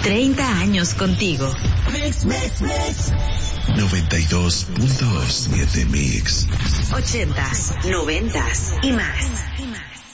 30 años contigo. 92.7 Mix. 80s, 90s y más.